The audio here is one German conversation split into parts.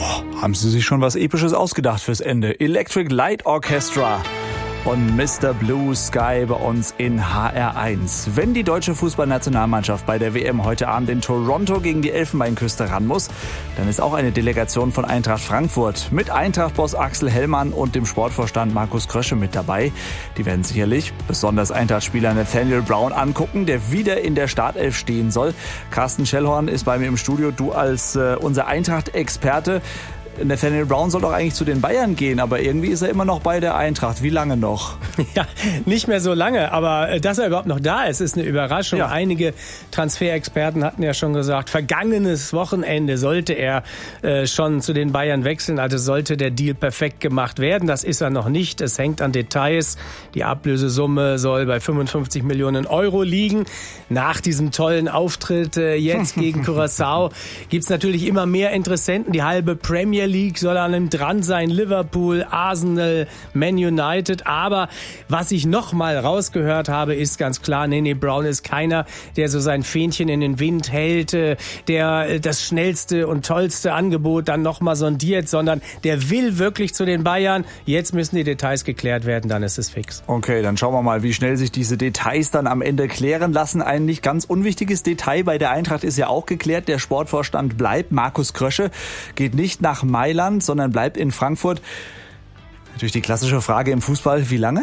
Haben Sie sich schon was Episches ausgedacht fürs Ende? Electric Light Orchestra und Mr. Blue Sky bei uns in HR1. Wenn die deutsche Fußballnationalmannschaft bei der WM heute Abend in Toronto gegen die Elfenbeinküste ran muss, dann ist auch eine Delegation von Eintracht Frankfurt mit Eintracht-Boss Axel Hellmann und dem Sportvorstand Markus Krösche mit dabei. Die werden sicherlich besonders Eintracht-Spieler Nathaniel Brown angucken, der wieder in der Startelf stehen soll. Carsten Schellhorn ist bei mir im Studio, du als unser Eintracht-Experte. Nathaniel Brown soll doch eigentlich zu den Bayern gehen, aber irgendwie ist er immer noch bei der Eintracht. Wie lange noch? Ja, nicht mehr so lange, aber dass er überhaupt noch da ist eine Überraschung. Ja. Einige Transferexperten hatten ja schon gesagt, vergangenes Wochenende sollte er schon zu den Bayern wechseln, also sollte der Deal perfekt gemacht werden. Das ist er noch nicht, es hängt an Details. Die Ablösesumme soll bei 55 Millionen Euro liegen. Nach diesem tollen Auftritt jetzt gegen Curaçao gibt es natürlich immer mehr Interessenten. Die halbe Premier League soll an ihm dran sein, Liverpool, Arsenal, Man United. Aber was ich noch mal rausgehört habe, ist ganz klar, nee, Brown ist keiner, der so sein Fähnchen in den Wind hält, der das schnellste und tollste Angebot dann noch mal sondiert, sondern der will wirklich zu den Bayern. Jetzt müssen die Details geklärt werden, dann ist es fix. Okay, dann schauen wir mal, wie schnell sich diese Details dann am Ende klären lassen. Ein nicht ganz unwichtiges Detail bei der Eintracht ist ja auch geklärt. Der Sportvorstand bleibt. Markus Krösche geht nicht nach Mailand, sondern bleibt in Frankfurt. Natürlich die klassische Frage im Fußball, wie lange?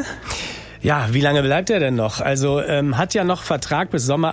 Ja, wie lange bleibt er denn noch? Also hat ja noch Vertrag bis Sommer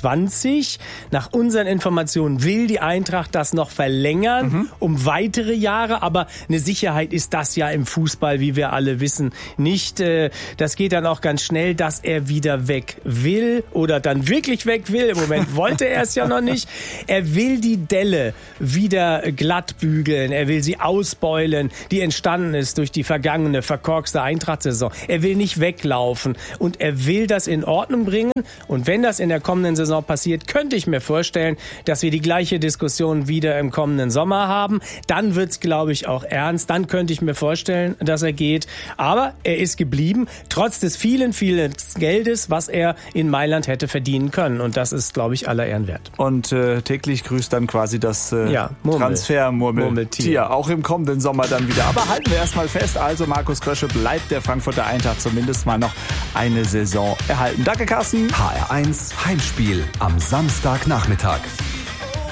28. Nach unseren Informationen will die Eintracht das noch verlängern um weitere Jahre. Aber eine Sicherheit ist das ja im Fußball, wie wir alle wissen, nicht. Das geht dann auch ganz schnell, dass er wieder weg will oder dann wirklich weg will. Im Moment wollte er es ja noch nicht. Er will die Delle wieder glatt bügeln. Er will sie ausbeulen, die entstanden ist durch die vergangene verkorkste Eintracht-Saison. Er will nicht weglaufen. Und er will das in Ordnung bringen. Und wenn das in der kommenden Saison passiert, könnte ich mir vorstellen, dass wir die gleiche Diskussion wieder im kommenden Sommer haben. Dann wird's, glaube ich, auch ernst. Dann könnte ich mir vorstellen, dass er geht. Aber er ist geblieben, trotz des vielen Geldes, was er in Mailand hätte verdienen können. Und das ist, glaube ich, aller Ehren wert. Und täglich grüßt dann quasi das Transfermurmeltier. Auch im kommenden Sommer dann wieder. Aber halten wir erstmal fest. Also Markus Krösche bleibt der Frankfurter Eintracht zumindest mal noch eine Saison erhalten. Danke, Carsten. HR1 Heimspiel am Samstagnachmittag.